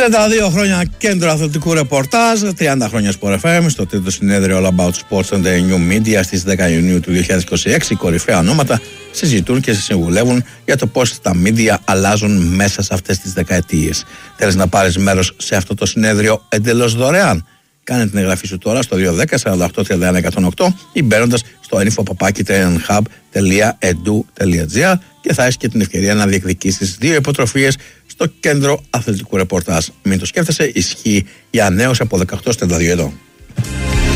32 χρόνια κέντρο αθλητικού ρεπορτάζ, 30 χρόνια Sport FM, στο τρίτο συνέδριο All About Sports and the New Media στις 10 Ιουνίου του 2026. Οι κορυφαία ονόματα συζητούν και συμβουλεύουν για το πώς τα media αλλάζουν μέσα σε αυτές τις δεκαετίες. Θέλεις να πάρεις μέρος σε αυτό το συνέδριο εντελώς δωρεάν? Κάνε την εγγραφή σου τώρα στο 210-48-31-108 ή μπαίνοντας στο info@trainhub.edu.gr και θα έχεις και την ευκαιρία να διεκδικήσεις 2 υποτροφίες στο κέντρο αθλητικού ρεπορτάζ. Μην το σκέφτεσαι, ισχύει για νέους από 18 στα 32 ετών.